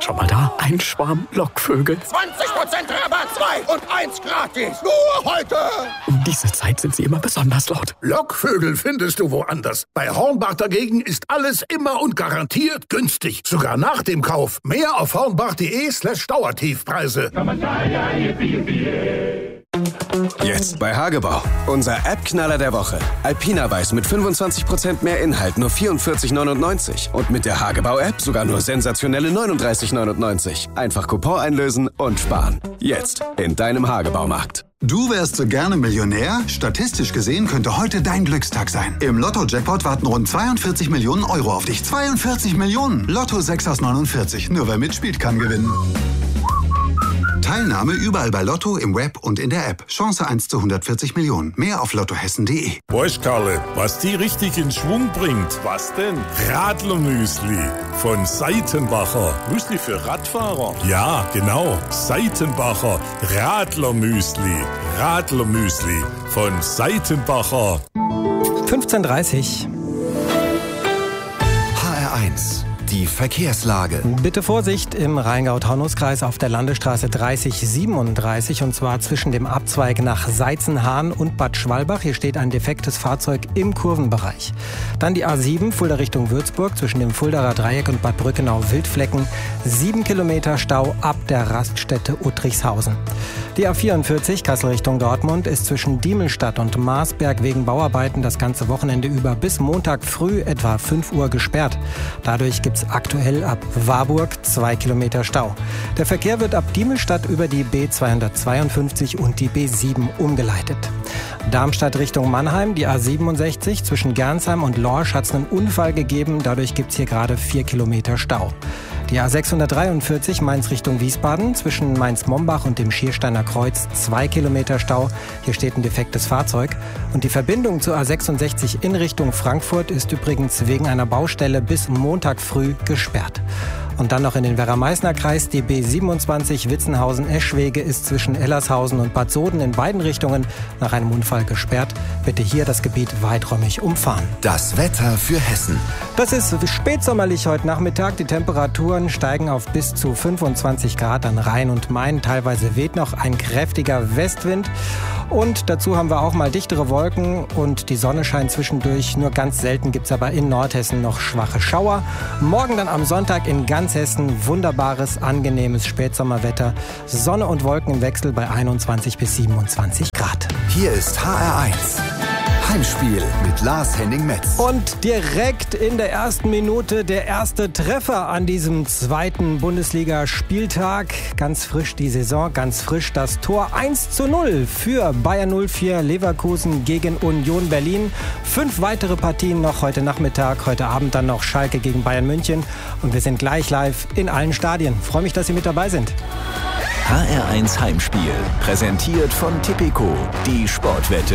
Schon mal da? Ein Schwarm Lockvögel. 20% Rabatt, 2 und 1 gratis. Nur heute. Um diese Zeit sind sie immer besonders laut. Lockvögel findest du woanders. Bei Hornbach dagegen ist alles immer und garantiert günstig. Sogar nach dem Kauf. Mehr auf hornbach.de/Dauertiefpreise. Jetzt bei Hagebau. Unser App-Knaller der Woche. Alpina Weiß mit 25% mehr Inhalt, nur 44,99. Und mit der Hagebau-App sogar nur sensationelle 39,99. Einfach Coupon einlösen und sparen. Jetzt in deinem Hagebaumarkt. Du wärst so gerne Millionär? Statistisch gesehen könnte heute dein Glückstag sein. Im Lotto-Jackpot warten rund 42 Millionen Euro auf dich. 42 Millionen! Lotto 6 aus 49. Nur wer mitspielt, kann gewinnen. Teilnahme überall bei Lotto, im Web und in der App. Chance 1 zu 140 Millionen. Mehr auf lottohessen.de. Weißt, Karle, was die richtig in Schwung bringt? Was denn? Radlermüsli von Seitenbacher. Müsli für Radfahrer? Ja, genau. Seitenbacher Radlermüsli. Radlermüsli von Seitenbacher. 15:30 HR1. Die Verkehrslage. Bitte Vorsicht im Rheingau-Taunus-Kreis auf der Landesstraße 3037 und zwar zwischen dem Abzweig nach Seitzenhahn und Bad Schwalbach. Hier steht ein defektes Fahrzeug im Kurvenbereich. Dann die A7 Fulda Richtung Würzburg zwischen dem Fuldaer Dreieck und Bad Brückenau-Wildflecken. 7 Kilometer Stau ab der Raststätte Uttrichshausen. Die A44 Kassel Richtung Dortmund ist zwischen Diemelstadt und Marsberg wegen Bauarbeiten das ganze Wochenende über bis Montag früh etwa 5 Uhr gesperrt. Dadurch gibt es aktuell ab Warburg 2 Kilometer Stau. Der Verkehr wird ab Diemelstadt über die B252 und die B7 umgeleitet. Darmstadt Richtung Mannheim, die A67 zwischen Gernsheim und Lorsch hat es einen Unfall gegeben. Dadurch gibt es hier gerade 4 Kilometer Stau. Die A643 Mainz Richtung Wiesbaden zwischen Mainz-Mombach und dem Schiersteiner Kreuz 2 Kilometer Stau. Hier steht ein defektes Fahrzeug. Und die Verbindung zur A66 in Richtung Frankfurt ist übrigens wegen einer Baustelle bis Montag früh gesperrt. Und dann noch in den Werra-Meißner-Kreis. Die B27 Witzenhausen-Eschwege ist zwischen Ellershausen und Bad Soden in beiden Richtungen nach einem Unfall gesperrt. Bitte hier das Gebiet weiträumig umfahren. Das Wetter für Hessen. Das ist spätsommerlich heute Nachmittag. Die Temperaturen steigen auf bis zu 25 Grad an Rhein und Main. Teilweise weht noch ein kräftiger Westwind. Und dazu haben wir auch mal dichtere Wolken und die Sonne scheint zwischendurch. Nur ganz selten gibt es aber in Nordhessen noch schwache Schauer. Morgen dann am Sonntag in ganz Hessen wunderbares, angenehmes Spätsommerwetter. Sonne und Wolken im Wechsel bei 21 bis 27 Grad. Hier ist HR1. Heimspiel mit Lars-Henning Metz. Und direkt in der ersten Minute der erste Treffer an diesem zweiten Bundesliga-Spieltag. Ganz frisch die Saison, ganz frisch das Tor 1:0 für Bayer 04 Leverkusen gegen Union Berlin. 5 weitere Partien noch heute Nachmittag, heute Abend dann noch Schalke gegen Bayern München. Und wir sind gleich live in allen Stadien. Freue mich, dass Sie mit dabei sind. HR1 Heimspiel, präsentiert von Tipico, die Sportwette